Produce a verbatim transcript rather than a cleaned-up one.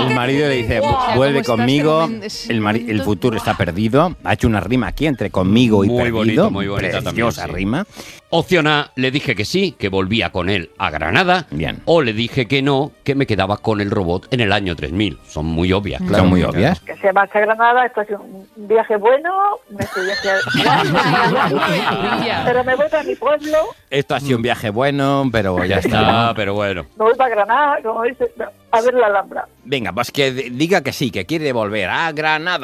El marido le dice, Wow, vuelve ¿cómo está conmigo. este momen- ese El, mari- el momento? futuro está perdido. Ha hecho una rima aquí entre conmigo y Muy perdido. bonito, muy bonita Preciosa también, sí. rima. Opción A, le dije que sí, que volvía con él a Granada. Bien. O le dije que no, que me quedaba con el robot en el año tres mil. Son muy obvias, claro. Son muy obvias. Que se marcha a Granada, esto ha sido un viaje bueno, me estoy Brilla. pero me voy a mi pueblo, Esto ha sido un viaje bueno, pero ya está. Ah, pero bueno. me voy para Granada, como dice, a ver la Alhambra. Venga, pues que diga que sí, que quiere volver a Granada.